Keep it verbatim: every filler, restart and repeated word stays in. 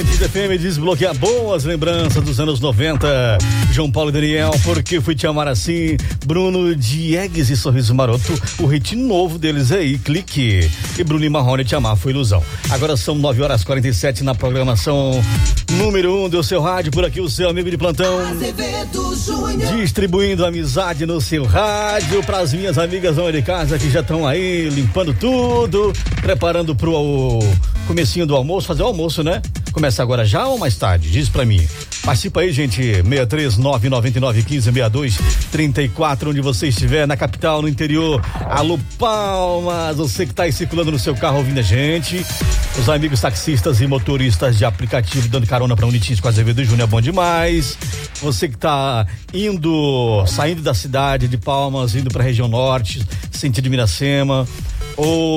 F M desbloqueia boas lembranças dos anos noventa. João Paulo e Daniel, Porque Fui Te Amar Assim. Bruno Diegues e Sorriso Maroto. O hit novo deles aí, Clique. E Bruno e Marrone, Te Amar Foi Ilusão. Agora são nove horas e quarenta e sete na programação número um do seu rádio. Por aqui o seu amigo de plantão, distribuindo amizade no seu rádio. Para as minhas amigas dona de casa que já estão aí limpando tudo, preparando pro comecinho do almoço, fazer o almoço, né? Começa agora já ou mais tarde? Diz pra mim. Participa aí, gente. seis três nove nove nove um cinco seis dois três quatro, onde você estiver, na capital, no interior. Alô, Palmas, você que tá aí circulando no seu carro ouvindo a gente. Os amigos taxistas e motoristas de aplicativo dando carona pra Unitins com Azevedo Júnior, é bom demais. Você que tá indo, saindo da cidade de Palmas, indo pra região norte, sentido de Miracema, ou